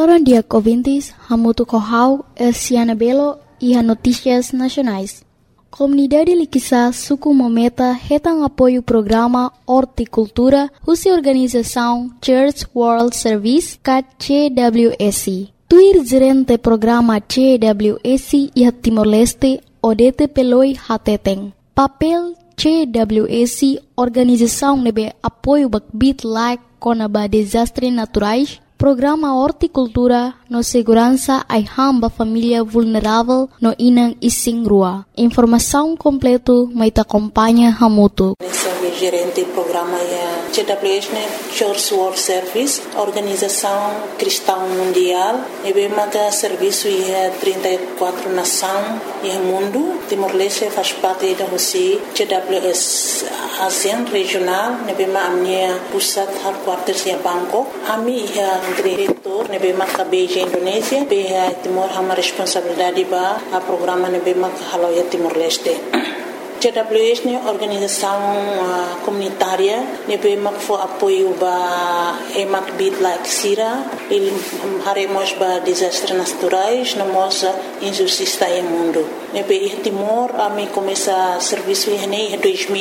Loron dia ouvintes, Hamutu Kohau, Elsiana Belo e a Notícias Nacionais. Comunidade Liquissa Suku Mometa retam apoio o programa Horticultura, cuja organização Church World Service, CWS. Tuir gerente programa CWS e a Timor-Leste, Odete Peloi Hateteng. Papel CWS, organização nebe apoio bakbit like conaba desastres naturais, programa Horticultura no segurança ai hamba família vulnerável no inang ising rua. Informação completo mai ta acompanha Hamutu. Gerente do programa CWS, Church World Service, organização cristã mundial, e bem serviço em 34 nações e mundo. Timor-Leste faz parte da Rússia, CWS ASEAN regional, e bem a minha pusat headquarters em Bangkok. A minha diretor, e bem a Beijing Indonésia, bem a Timor uma responsabilidade para o programa e bem a Haloia Timor-Leste. CWS é organização comunitária, nebe for apoio ba emak bit like sira, ele haremos ba desastres naturais, namos injustiça em mundo. Nebe Timor a me começa serviço em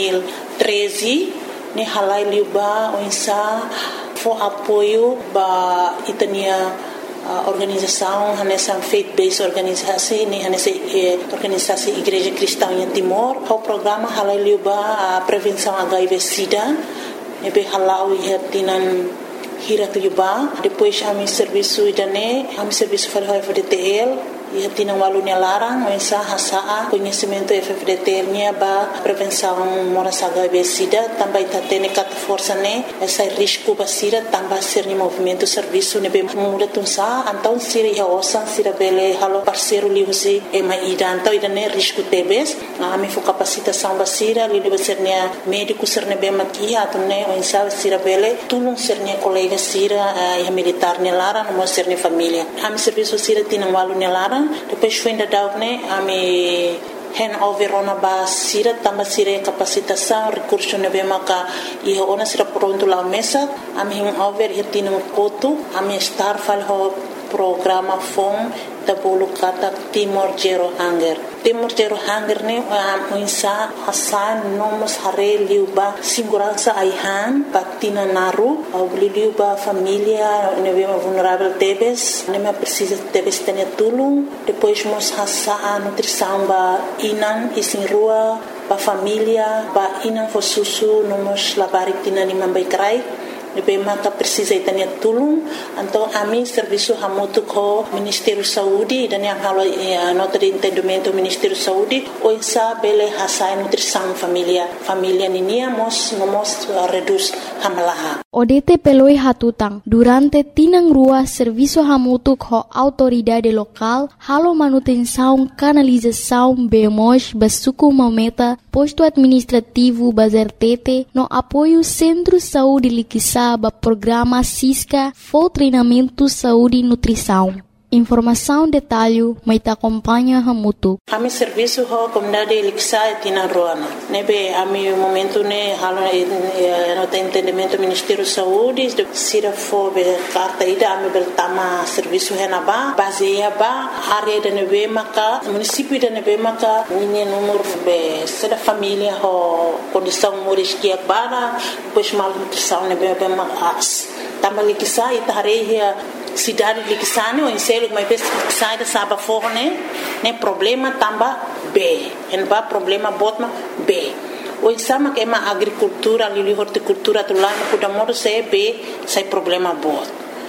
2013, ne halai liuba onsa for apoio ba itania organização nessa faith-based organisasi ni nessa organisasi Igreja Cristã em Timor. O programa halai a prevenção HIV/SIDA, nebe halau ihatinan hirat liuba. Depois a mi serviço idane, a mi serviço para o FDTL. E tinha um aluno larang, mas hasa conhecimento FFDT nya ba prevenção moras HIV/SIDA, também tá tendo cat força né, essa risco basira também ser no movimento serviço ne bem muda tunsa, então sira ya osan sira bele halo parceiro liusi e mai então ida ne risco tebes, a mi fo capacitação basira li deve ser ne médico ser ne bem aqui a tunne o insa sira bele tulung ser ne colega sira e militar ne larang mo ser ne família. A mi serviço sira tinha um aluno larang. Depois foi ainda dar a me handover ona ba sira tamba sira capacitação recurso ne be maka e ona sira pronto lá mesa a me handover e tinha um coto a me estar fal ho programa FOM da bolo kata Timor Zero Hunger. Timor Zero Hunger ne insa hasan nomos hare liuba segurança aihan patina naru au liuba família ne be vulnerável tebes ne me precisa tebes tenha tulung depois mos hasa nutrição ba inan isin rua ba família ba inan fo susu nomos labarik tina ni mambai krai nebe maka precisa itania tulung então a mim serviço hamutu ko Ministério Saúde dan yang halo nota de entendimento Ministério Saúde o insa bele hasa nutrição família ninia mos reduz hamalaha. Odete peloi hatutang durante tinang rua serviço hamutu ko autoridade local halo manutenção canalização bemos basuku mameta posto administrativo bazertete no apoio Centro Saúde Liquissa ba programa SISCA for treinamento saúde e nutrição. Informação detalhe mai ta acompanha Hamutu. Ami serviço ho comunidade Liquissa tina roana. Nebe ami momento ne halo no entendimento Ministério Saúde sira fo be carta ida ami bertama serviço henaba baseia ba área de nebe maka município de nebe maka ninha número be sera família ho condição moriskia bara depois mal nutrição nebe be makas. Tamba Liquissa itareia cidade de Liquissane ou em selo mas sai da saba forne né problema tamba B en ba problema botma B o sama que ma agricultura lili horticultura tu lá no Pudamoro se B sai problema bot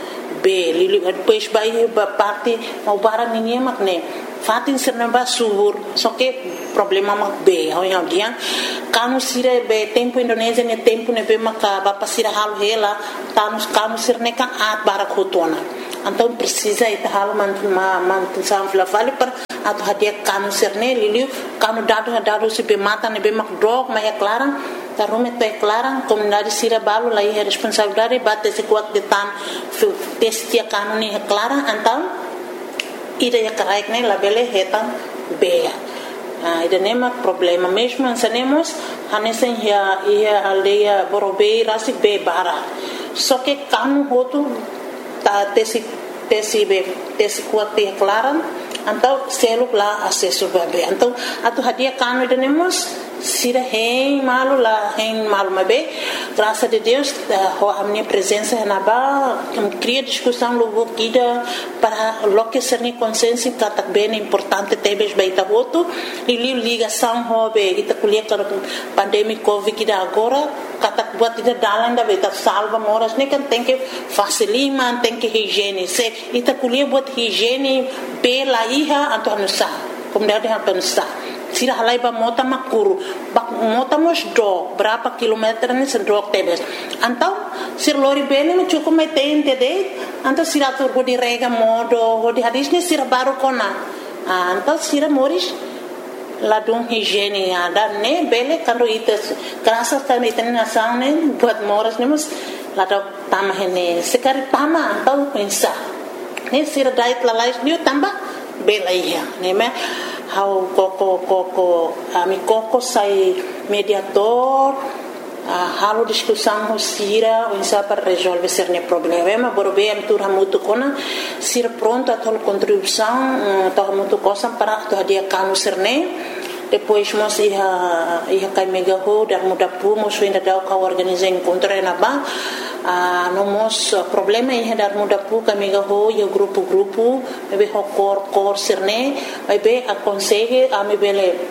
B lili depois vai ba parte o barang ninguém mak né fatin serna ba subur só que problema mak B ho yang dia kanu sire be tempo Indonésia ne tempo ne be maka ba pasira hal hela kanu sirne kan at barak hotona então precisa ita hal mantenção vale para atu hadia kanu sirne liliu kanu dado se be mata ne be mak drog mas é clara tarume to é clara comunidade sira balo lá é responsabilidade bate se kuat de tan testia kanu ni é clara então ida ya karaik ne labele hetan be ida nema problema mesmo ansanemos hanesen ia aldeia Borobei rasi be bara só que kanu hotu ta tesi tesi kuat te klaran então seluk lá acesso bebê então atu hadia kanu denemos sira hein malu mabe graças a Deus a minha presença na ba cria discussão logo kida para loque ser ni consciência que bem importante tebes baita voto e ligação hobe ita kuliah para pandemia covid kida agora katak buat ida dalan da beta salva moras ne kan tem que facilima tem que higiene se ita kuliah buat higiene pela iha atau nusa kemudian ada nusa sira halai ba mota makuru bak mota mos do berapa kilometer ni sendok tebes antau sir lori bene no cukup metente de antau sira tur di rega modo di hadis ni sira baru kona antau sira moris ladung higiene ada ne bele kando ites krasa kan iten nasang ne buat moras ne mus ladau tamah ne sekari tama antau pensa ne sira dait lalais ni tambah bela iya ne me how koko ami koko sai mediator halo discussão sira insa para resolver cerne problema borbe am tur hamutu kona sira pronto a tol contribuição to hamutu cosa para to dia kanu cerne depois mos ia kai mega ho dar muda pu mos ainda dá ka organizar encontro na ba no mos problema ia dar muda pu ka mega ho ia grupo be ho cor cerne be aconselhe a me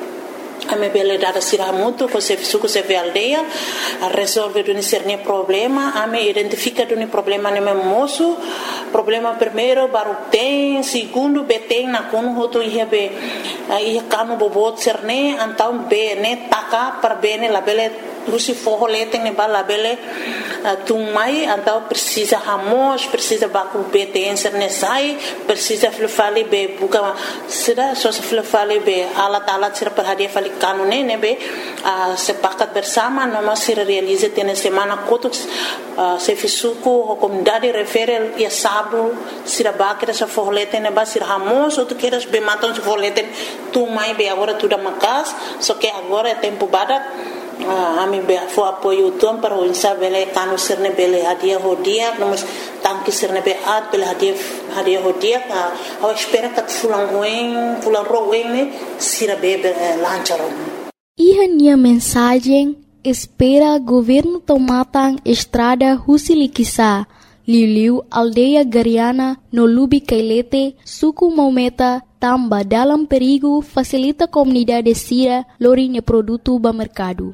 bele dada siramutu ko se suku se aldeia a resolver do cerne problema a me identifica do problema ne moço problema primeiro baru tem segundo beteng na kono hoto ia be ia kanu bobot cerne então be ne taka para bene la bele rusi forro leteng ne bala bele tumai então precisa ramos precisa baku beteng cerne sai precisa fale be buka sira só se fale be alat sira para dia fale kanu ne be sepakat bersama noma sira realiza tene semana kotuk se fisuku o comunidade refere ia sabu sira bakira sa forro leteng ne ba sira ramos ou tu queres be matam se forro leteng tumai be agora tudo makas só que agora é tempo badak ami be fo apoio tom para o insa bele kanu sirne bele hadia hodia nomos tanki sirne be at bele hadia hodia a espera que fulan roen ne sira bebe lancharon Ihania mensagem espera governo tomatang estrada Husilikisa Liu aldeia Gariana no Lubi Kailete suku Maumeta tamba dalam perigo facilita comunidade sira lorinha produto ba mercado.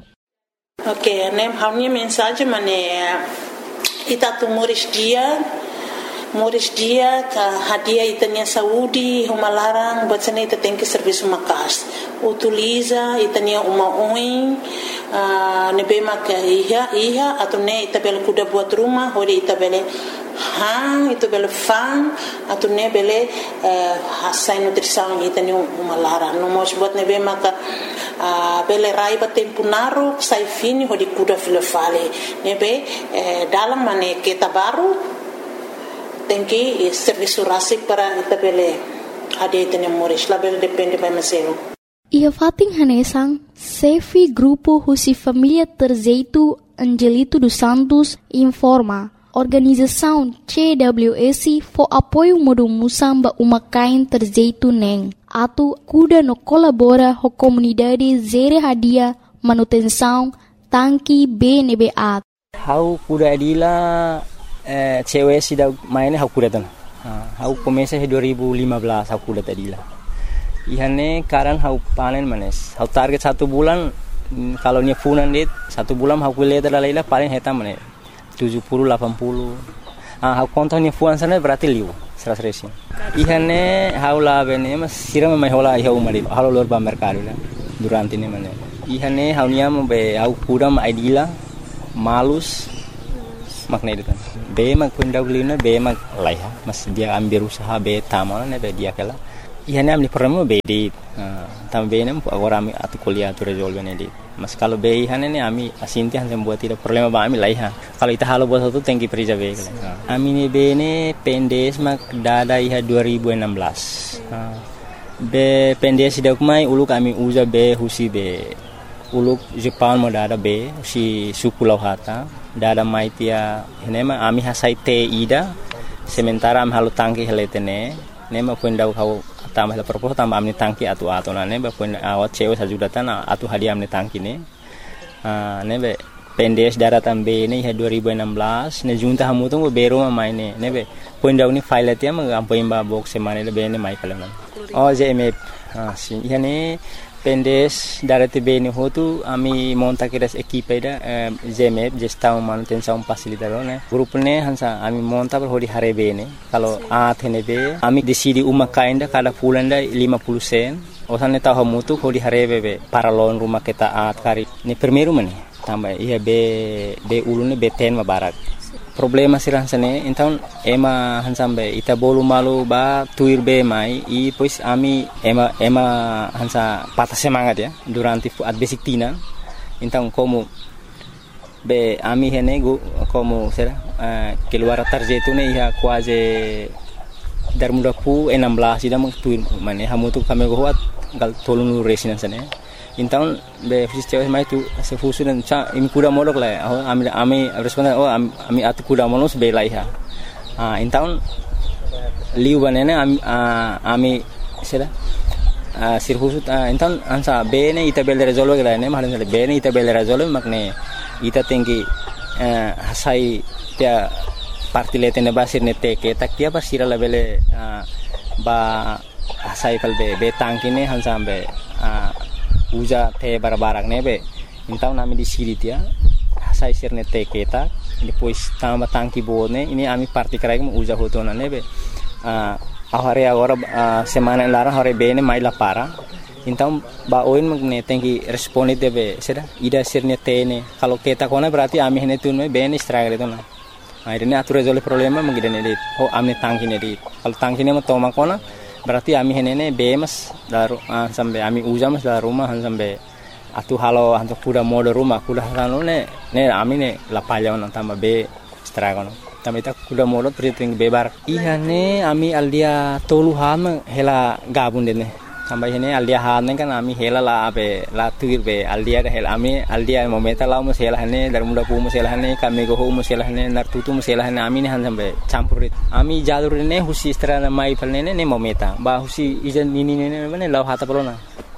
Ok, né? A minha mensagem é itatu moris dia ka hadia itania saúde uma larang buat sana ita tem que serviço makas utiliza itania uma oin nebe maka iha atau ne ita bele kuda buat rumah hodi ita bele ita bele fan atau ne bele hasai nutrição itania uma larang no mos buat nebe maka bele raiba tempo naru sai fini hodi kuda filofale nebe dalam mane kita baru tem que serviço rasik para itabele ade tene moris label depende by maselo ia fating hanesang sefi grupo husi família Terzeito Angelito dos Santos informa organização CWS for apoio modo musamba uma kain Terzeito neng atu kuda no colabora ho comunidade zere hadia manutenção tanki BNBA how kuda adila cewek sudah mainnya aku datang. Aku komesa 2015 aku datang dila. Ihane karan aku panen manes. Aku target 1 bulan kalau nya funan dit 1 bulan aku lihat dalailah paling heta manes 70 80. Aku kontak nya fuan sana berarti liu 100 resin. Ihane haula bene mas siram mai hola iha umari. Halo lor ba mercado la durante ini manes. Ihane haunya be aku kuda ma idila malus makna itu kan be mag pundaulina be mag laiha mas dia ambil usaha be tamana ne be dia kala ihane amni problema be di tambe nem agora ami atu kuliah tu resolve ne di mas kalau be ihane ne ami asinti han buat tidak problema ba ami laiha kalau ita halo buat satu tengki perija be kala ami ne be ne pendes mag dada iha 2016 be pendes dak mai uluk ami uza be husi be uluk Jepang mo dada be si suku lauhata dada maitia henema ami hasai te ida sementara am halu tangki heletene ne ma pun dau kau tambah la propos tambah amni tangki atu na ne ba pun awat cewe sajudatan atu hadiah amni tangki ne ne be pendes daratan be ne 2016 ne junta hamu tu bero ma mai ne be pun dau ni file tia ma am pun ba box semane le be ne mai kala oh JMF si yani pendes darate be ne hotu ami monta kiras equipe da JMF gestão manutenção facilitador ne grupo ne hansa ami monta per hodi hare be ne kalau athene be ami decidi uma kainda kada pulanda 50 sen osane tahu mutu hodi hare be paralon rumah kita at kari ni primeiro mane tambah iya be ulune be ten mabarak problema sirah sane então ema hansambe ita bolu malu ba tuir be mai e pois ami ema hansa patah semangat ya durante at basic tina então como be ami hene como será keluar tarjetu ne ia quase dar muda pu 16 ida mang tuir mane hamu tu kami goat gal tolunu resina sane então be fisiceu mai tu se fusu dan cha im kuda modok la ami responda ami atu kuda monos be laiha então liu banene ami sera sir fusu então ansa be ne ita bel resolve la ne malan be ne ita bel resolve makne ita tinggi hasai tia parti letene basir ne teke takia basira la bele ba hasai kal be tangkine hansambe uja te barbarak nebe então nami di siri tia sai sirne te keta depois tamba tangki bone ini ami parti krai mo uja hotona nebe ahare agora semana lara hore bene mai la para então ba oin magne tenki responde debe sera ida sirne tene kalau keta kona berarti ami hene tunme bene struggle itu na ini atu resolve problema magidane di ami tangki ne di kalau tangki ne mo toma kona berarti ami henene bemas daru sampai ami uja mas daru rumah sampai atu halo hantu kuda mode rumah kuda halo ne ami ne lapalya on tamba be stragono tamba ita kuda mode priting bebar iya ne ami aldia tolu ham hela gabun dene tamba hene aldia han kan ami hela la be la tuir be aldia da hela ami aldia momenta la mo hela hene dar muda pu mo hela hene kami go mo hela hene nartutu mo hela hene ami ne han sampai campurit ami jalur ne husi strana mai palne ne momenta ba husi ijan nini ne ne law hata polona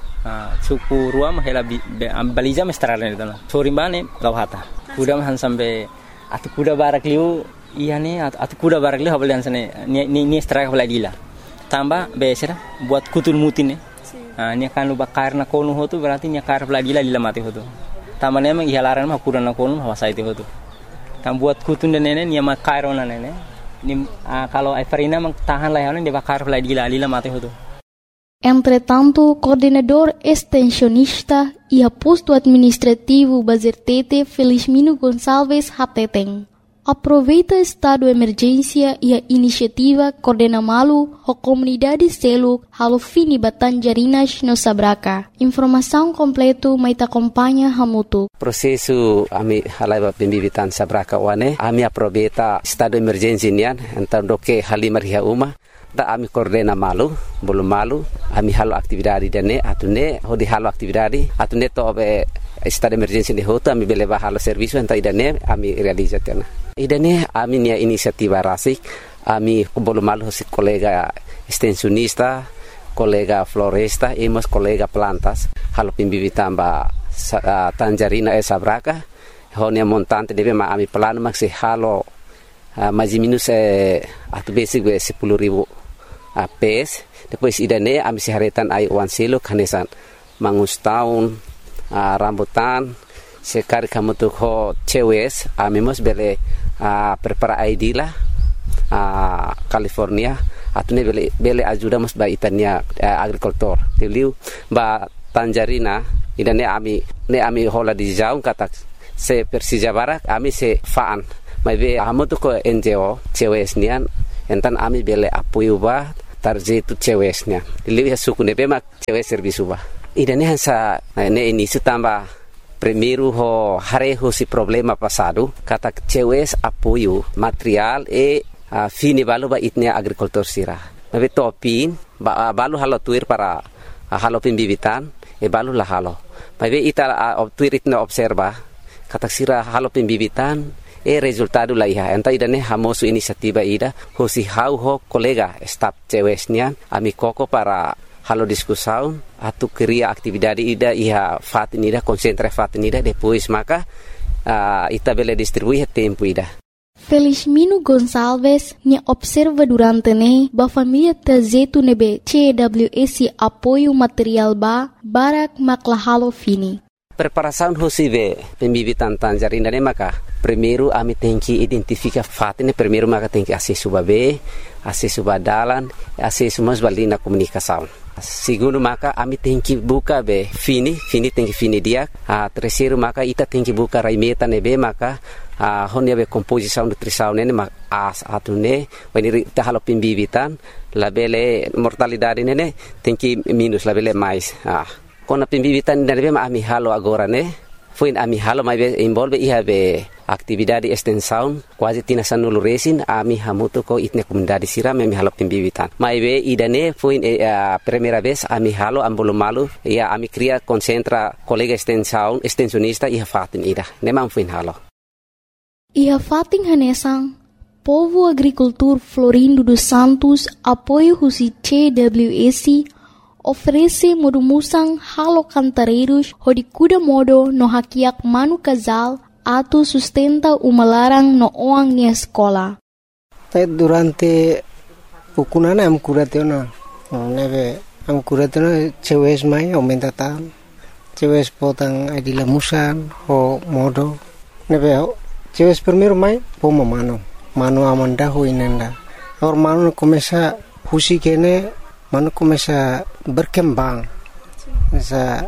suku ruam hela baliza mestrana ne dona sorimbane law hata kuda han sampai atu kuda barak liu iya ne atu kuda barak liu habal sane ni straka balagila tambah besera buat kutul mutin ne nya kan lu bakar na konu hotu berarti nya kar lagi la mati hotu tamane emang ihalaran mah kuran na konu hawasa itu hotu tam buat kutun dan nene nya makar ona nene ni kalau Everina mang tahan lah dia bakar lagi la mati hotu. Entretanto, coordenador extensionista e posto administrativo Bazertete Felizmino Gonçalves Hateteng aproveita estado de emergência e a iniciativa coordena malu a comunidade selo halo fini Batanjarinas no Sabraca. Informação completo mai ta acompanha hamutu. Prosesu ami halaiba pembibitan Sabraca wane ami aproveita estado de emergência nian então doke halimar hia uma da ami coordena malu bolu malu ami halo aktividade dane atune hodi halo aktividade atune to be estado de emergência de hoto ami beleva halo serviço então idane ami realizatena idane ami nia inisiativa rasik ami bolu malu si kolega extensionista kolega floresta e mas kolega plantas halo pimbibitan ba Tanjarina Sabraca honia montante deve ma ami plano maxi halo mais minus atu basic 10.000 PS depois idane ami siharetan ai wan selo kanesan mangus tahun rambutan sekali kamu tuh ho cewes ami mos bele prepara ID lah California atune bele ajuda mos ba itania agricultor tiliu ba Tanjarina idane ami hola di jaung kata se Persija Barak ami se faan mai be amo tu ko NGO cewes nian entan ami bele apoio ba tarjetu cewes nian lihat suku ne bema cewes servisu ba idane hansa ne ini tamba primeiro ho hareho si problema passado kata cewes apoio material e fini balu ba itnia agricultor sira mai topin ba balu halo tuir para halo pembibitan e balu la halo mai be ita tuir itna observa kata sira halo pembibitan resultado la iha enta idane hamosu inisiativa ida hosi hau ho kolega staf cewesnya ami koko para halo discussão atu cria atividade ida iha fatin ida concentra fatin ida depois maka ita bele distribuir tempo ida. Felizmino Gonçalves ne observa durante ba família tazetu nebe CWS apoio material barak maklahalo fini. Preparação hosive pembibitan tangerina ne maka primeiro ami tem que identificar fatin primeiro maka tem que acesso babe acesso badalan acesso mas balina comunicação. Segundo maka ami tem que buka be fini tem que fini dia. Terceiro maka ita tem que buka raimeta nebe maka honia be composição nutrição nene mak atune when ita halo pembibitan labele mortalidade nene tem que minus labele mais. Kona pembibitan nebe ma ami halo agora ne foi ami halo mai be envolve iha be atividade extensão quase tina sanulu resin ami hamuto ko itne comunidade siram ami halo pembibitan mai be idane foi primeira vez ami halo ambolo malu ia ami cria concentra colega extensão extensionista iha fatin ida nemam foi halo iha fatin hanesang Povo Agricultor Florindo dos Santos apoio husi CWS oferece modumusang halo cantareiros hodi kuda modo no hakiak manu casal atu sustenta umalarang no oang ni escola. Durante ukunana am kuratena neve am kuratena cewes mai aumenta tan cewes potang adila musan ho modo neve cewes primero mai pomo mano amanda ho inenda or mano começa husi kene mano começa berkembang sa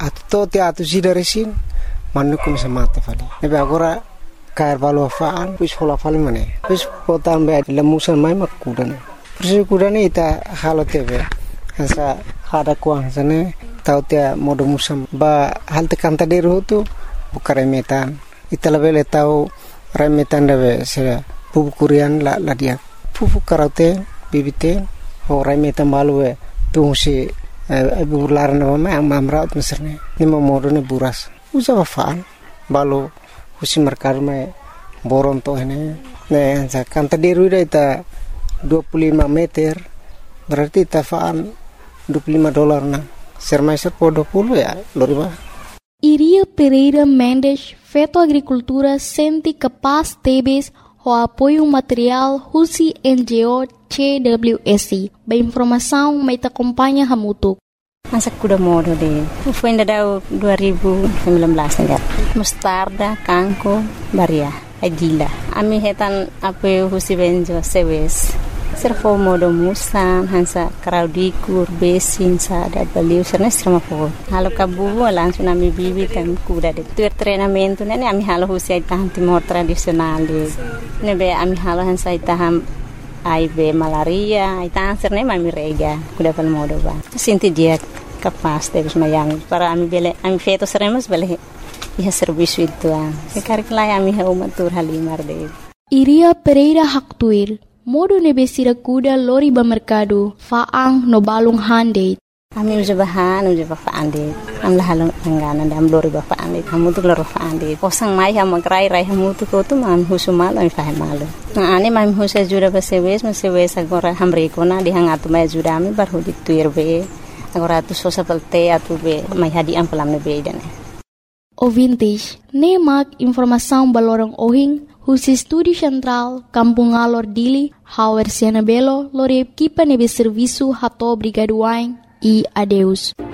atu sidaresin mano começa mate fali nebe agora cair valo faan pus hola fali mane pus potan be lemusan mai makudane persi kudane ita halo tebe sa hada kuang sane tau tia modo musam ba halte kanta deru tu bukare metan ita lebele tau remetan debe se pupu kurian la dia pupu karate bibite ho remetan balue tu si bular na ma amrat meserne ni modo ne buras usa faan balo husi merkar me boron to ne sa kanta deru ita 25 meter berarti ita faan $25 na sermaiser po 20 ya loriba. Iria Pereira Mendes, Feto Agricultura, sente capaz tebes o apoio material husi NGO CWS. Ba informação mai te acompanha hamutuk. Masa kuda modo de. Foi ainda dau 2019 enggak. Mustarda, kangko, baria, adila. Ami hetan apoio husi benjo sewes. Servo modo musan hansa kraudikur besin sa da baliu serna serma po halo kabubu langsung ami bibi tam kuda de tuer treinamento nene ami halo husi taham timor tradisional de nebe ami halo hansa taham aibe malaria itang serne mami rega kuda pal modo ba sinti dia kapas de mayang para ami bele ami feto seremos bele iha serviço itu sekar kelai ami ha umatur halimar de Iria Pereira Haktuir modo nebe sira kuda lori ba merkado faang no balung hande ami ujabahan faande am la halong angana dam lori ba faande kamu tu lori faande posang mai ha magrai rai hamu tu ko tu mam husumal ami fa malu na ani mam husa jura ba sewes agora hamre ko na di hangatu mai jura ami bar hudi tuirbe agora tu sosa pelte atu be mai hadi am pelam be dane Ouvintes, nemak informação balorong ohing husi Studi Central, Kampung Alor Dili, Hauer Siana Belo, lore equipa nebe serviço hato brigaduain e adeus.